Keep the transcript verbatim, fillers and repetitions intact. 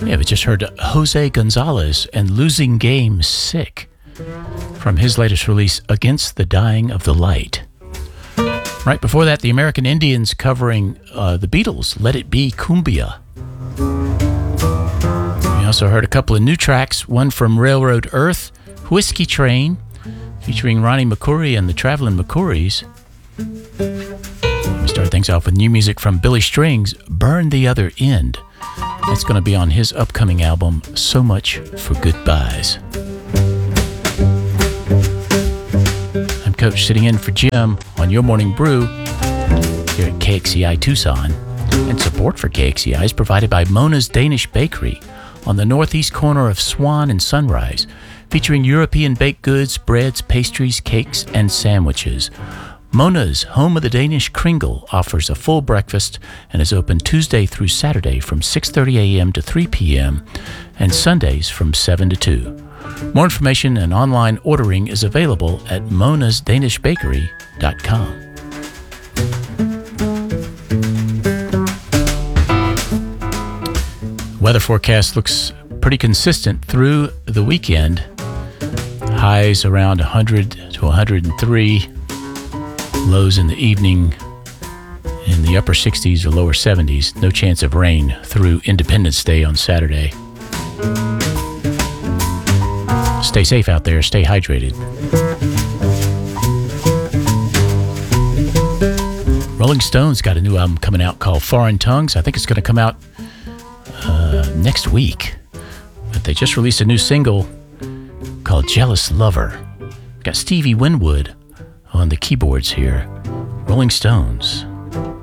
Yeah, we just heard Jose Gonzalez and Losing Game Sick from his latest release, Against the Dying of the Light. Right before that, the American Indians covering uh, the Beatles' Let It Be Cumbia. We also heard a couple of new tracks, one from Railroad Earth, Whiskey Train, featuring Ronnie McCoury and the Traveling McCourys. We start things off with new music from Billy Strings, Burn the Other End. That's going to be on his upcoming album, So Much for Goodbyes. I'm Coach sitting in for Jim on Your Morning Brew here at K X C I Tucson. And support for K X C I is provided by Mona's Danish Bakery on the northeast corner of Swan and Sunrise, featuring European baked goods, breads, pastries, cakes, and sandwiches. Mona's, home of the Danish Kringle, offers a full breakfast and is open Tuesday through Saturday from six thirty a.m. to three p.m. and Sundays from seven to two. More information and online ordering is available at monas danish bakery dot com. Weather forecast looks pretty consistent through the weekend. Highs around one hundred to one hundred three. Lows in the evening in the upper sixties or lower seventies. No chance of rain through Independence Day on Saturday. Stay safe out there. Stay hydrated. Rolling Stones got a new album coming out called Foreign Tongues. I think it's going to come out uh, next week. But they just released a new single called Jealous Lover. Got Stevie Winwood on the keyboards here. Rolling Stones.